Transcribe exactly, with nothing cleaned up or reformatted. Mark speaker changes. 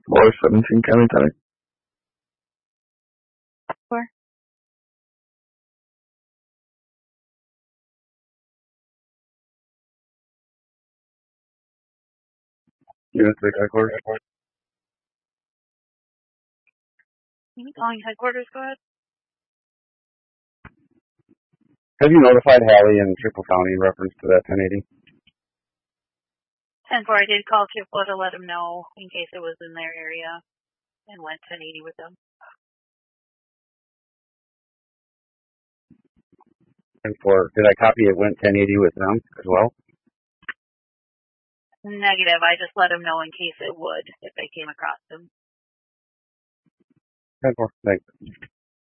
Speaker 1: Four seventeen County Center.
Speaker 2: Four.
Speaker 1: Unit three headquarters.
Speaker 2: Calling headquarters, go ahead.
Speaker 1: Have you notified Hallie and Triple County in reference to that ten eighty?
Speaker 2: ten four, I did call Triple to let them know in case it was in their area and went ten eighty with them.
Speaker 1: ten four, did I copy it went ten eighty with them as well?
Speaker 2: Negative, I just let them know in case it would if they came across them.
Speaker 1: ten four, thanks.